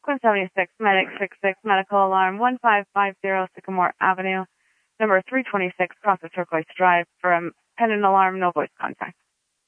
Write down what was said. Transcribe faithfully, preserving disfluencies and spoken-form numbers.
Quinn seventy-six, Medic six-six, Medical Alarm one five five zero Sycamore Avenue, number three twenty-six, across the Turquoise Drive. For a pendant alarm, no voice contact.